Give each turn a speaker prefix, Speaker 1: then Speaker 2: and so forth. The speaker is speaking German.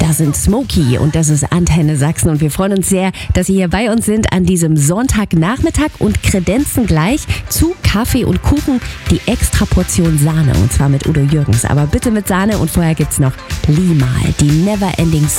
Speaker 1: Das sind Smokey und das ist Antenne Sachsen und wir freuen uns sehr, dass Sie hier bei uns sind an diesem Sonntagnachmittag und kredenzen gleich zu Kaffee und Kuchen die Extraportion Sahne und zwar mit Udo Jürgens. Aber bitte mit Sahne und vorher gibt's noch Limahl, die Neverending